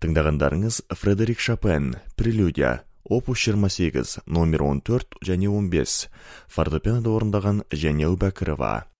Тыңдағандарыңыз Фредерик Шопен, Прелюдия, опус 28, номер 14 және 15, фортепианода орындаған Жәнел Бәкірова.